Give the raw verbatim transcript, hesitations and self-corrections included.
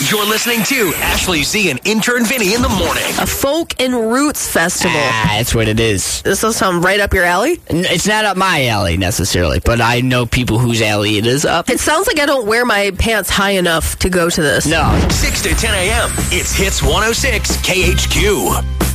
You're listening to Ashley Z and Intern Vinny in the morning. A folk and roots festival. Ah, that's what it is. This will sound right up your alley? It's not up my alley necessarily, but I know people whose alley it is up. It sounds like I don't wear my pants high enough to go to this. No. six to ten a.m. It's Hits one oh six K H Q.